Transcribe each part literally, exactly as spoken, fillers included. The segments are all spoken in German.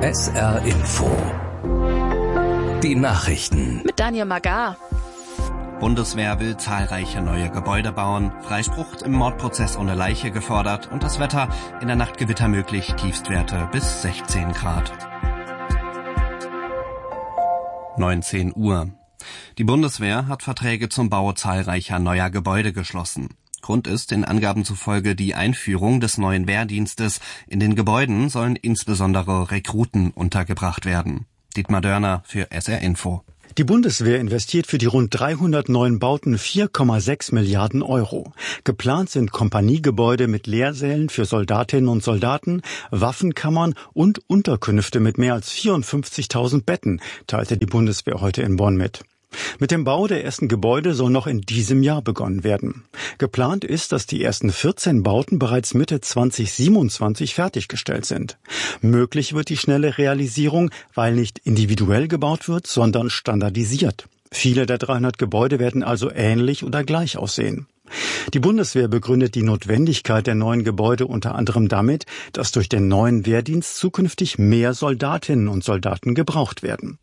S R Info. Die Nachrichten. Mit Daniel Magar. Bundeswehr will zahlreiche neue Gebäude bauen, Freispruch im Mordprozess ohne Leiche gefordert und das Wetter, in der Nacht Gewitter möglich, Tiefstwerte bis sechzehn Grad. neunzehn Uhr. Die Bundeswehr hat Verträge zum Bau zahlreicher neuer Gebäude geschlossen. Grund ist den Angaben zufolge die Einführung des neuen Wehrdienstes. In den Gebäuden sollen insbesondere Rekruten untergebracht werden. Dietmar Dörner für S R Info. Die Bundeswehr investiert für die rund dreihundert neuen Bauten vier Komma sechs Milliarden Euro. Geplant sind Kompaniegebäude mit Lehrsälen für Soldatinnen und Soldaten, Waffenkammern und Unterkünfte mit mehr als vierundfünfzigtausend Betten, teilte die Bundeswehr heute in Bonn mit. Mit dem Bau der ersten Gebäude soll noch in diesem Jahr begonnen werden. Geplant ist, dass die ersten vierzehn Bauten bereits Mitte zweitausendsiebenundzwanzig fertiggestellt sind. Möglich wird die schnelle Realisierung, weil nicht individuell gebaut wird, sondern standardisiert. Viele der dreihundert Gebäude werden also ähnlich oder gleich aussehen. Die Bundeswehr begründet die Notwendigkeit der neuen Gebäude unter anderem damit, dass durch den neuen Wehrdienst zukünftig mehr Soldatinnen und Soldaten gebraucht werden.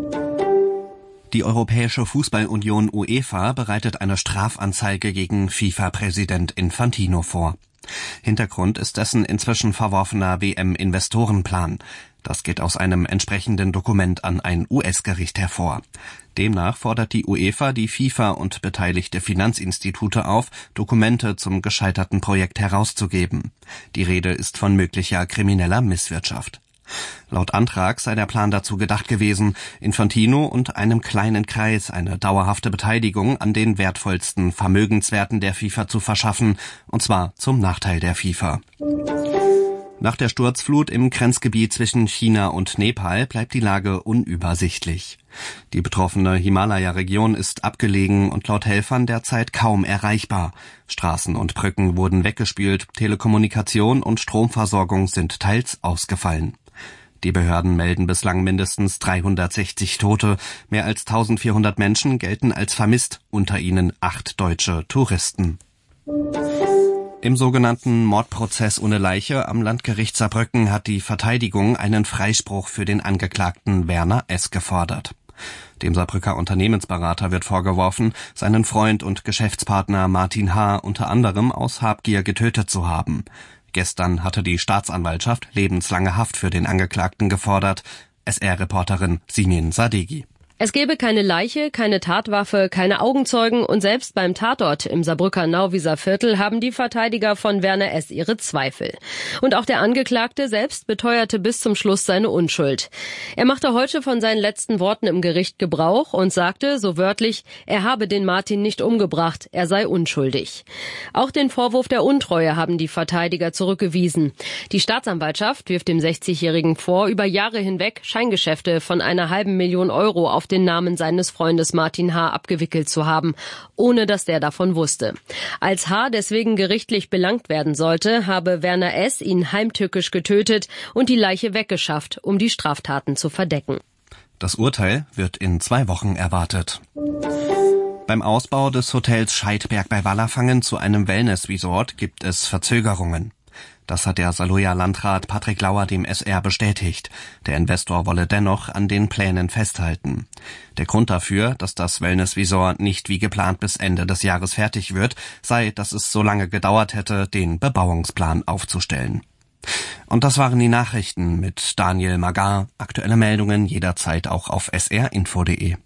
Die Europäische Fußballunion UEFA bereitet eine Strafanzeige gegen FIFA-Präsident Infantino vor. Hintergrund ist dessen inzwischen verworfener W M-Investorenplan. Das geht aus einem entsprechenden Dokument an ein U S-Gericht hervor. Demnach fordert die UEFA die FIFA und beteiligte Finanzinstitute auf, Dokumente zum gescheiterten Projekt herauszugeben. Die Rede ist von möglicher krimineller Misswirtschaft. Laut Antrag sei der Plan dazu gedacht gewesen, Infantino und einem kleinen Kreis eine dauerhafte Beteiligung an den wertvollsten Vermögenswerten der FIFA zu verschaffen, und zwar zum Nachteil der FIFA. Nach der Sturzflut im Grenzgebiet zwischen China und Nepal bleibt die Lage unübersichtlich. Die betroffene Himalaya-Region ist abgelegen und laut Helfern derzeit kaum erreichbar. Straßen und Brücken wurden weggespült, Telekommunikation und Stromversorgung sind teils ausgefallen. Die Behörden melden bislang mindestens dreihundertsechzig Tote. Mehr als eintausendvierhundert Menschen gelten als vermisst, unter ihnen acht deutsche Touristen. Im sogenannten Mordprozess ohne Leiche am Landgericht Saarbrücken hat die Verteidigung einen Freispruch für den Angeklagten Werner S. gefordert. Dem Saarbrücker Unternehmensberater wird vorgeworfen, seinen Freund und Geschäftspartner Martin H. unter anderem aus Habgier getötet zu haben. Gestern hatte die Staatsanwaltschaft lebenslange Haft für den Angeklagten gefordert. S R-Reporterin Simin Sadeghi. Es gebe keine Leiche, keine Tatwaffe, keine Augenzeugen und selbst beim Tatort im Saarbrücker Nauwieser Viertel haben die Verteidiger von Werner S. ihre Zweifel. Und auch der Angeklagte selbst beteuerte bis zum Schluss seine Unschuld. Er machte heute von seinen letzten Worten im Gericht Gebrauch und sagte, so wörtlich, er habe den Martin nicht umgebracht, er sei unschuldig. Auch den Vorwurf der Untreue haben die Verteidiger zurückgewiesen. Die Staatsanwaltschaft wirft dem sechzigjährigen vor, über Jahre hinweg Scheingeschäfte von einer halben Million Euro auf den Namen seines Freundes Martin H. abgewickelt zu haben, ohne dass der davon wusste. Als H. deswegen gerichtlich belangt werden sollte, habe Werner S. ihn heimtückisch getötet und die Leiche weggeschafft, um die Straftaten zu verdecken. Das Urteil wird in zwei Wochen erwartet. Beim Ausbau des Hotels Scheidberg bei Wallerfangen zu einem Wellness-Resort gibt es Verzögerungen. Das hat der Saarlouer Landrat Patrick Lauer dem S R bestätigt. Der Investor wolle dennoch an den Plänen festhalten. Der Grund dafür, dass das Wellness-Resort nicht wie geplant bis Ende des Jahres fertig wird, sei, dass es so lange gedauert hätte, den Bebauungsplan aufzustellen. Und das waren die Nachrichten mit Daniel Magar. Aktuelle Meldungen jederzeit auch auf s r info punkt d e.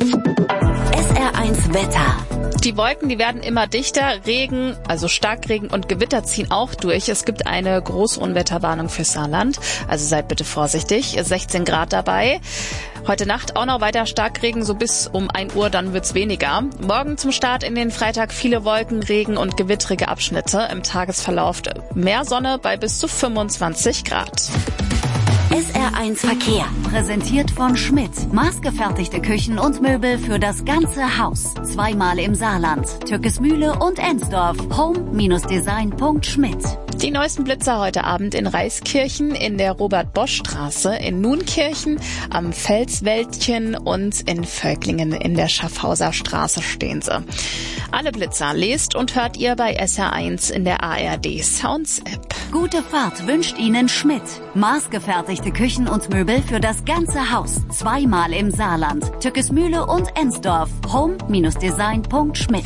S R eins Wetter. Die Wolken, die werden immer dichter. Regen, also Starkregen und Gewitter ziehen auch durch. Es gibt eine Großunwetterwarnung für Saarland. Also seid bitte vorsichtig. sechzehn Grad dabei. Heute Nacht auch noch weiter Starkregen, so bis um ein Uhr, dann wird's weniger. Morgen zum Start in den Freitag viele Wolken, Regen und gewittrige Abschnitte. Im Tagesverlauf mehr Sonne bei bis zu fünfundzwanzig Grad. S R eins Verkehr, präsentiert von Schmidt. Maßgefertigte Küchen und Möbel für das ganze Haus. Zweimal im Saarland, Türkesmühle und Ensdorf. home Design Punkt schmidt. Die neuesten Blitzer heute Abend in Reiskirchen, in der Robert-Bosch-Straße, in Nunkirchen, am Felswäldchen und in Völklingen in der Schaffhauser Straße stehen sie. Alle Blitzer lest und hört ihr bei S R eins in der A R D Sounds App. Gute Fahrt wünscht Ihnen Schmidt. Maßgefertigte Maskenfertigte Küchen und Möbel für das ganze Haus. Zweimal im Saarland. Tückesmühle und Ensdorf. home Design Punkt schmidt.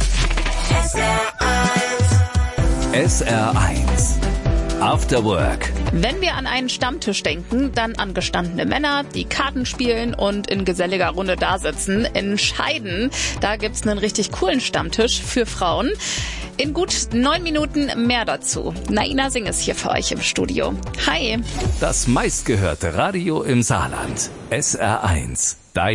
S R eins After Work. Wenn wir an einen Stammtisch denken, dann an gestandene Männer, die Karten spielen und in geselliger Runde da sitzen. In Scheiden, da gibt's einen richtig coolen Stammtisch für Frauen. In gut neun Minuten mehr dazu. Naina Singh ist hier für euch im Studio. Hi. Das meistgehörte Radio im Saarland. S R eins.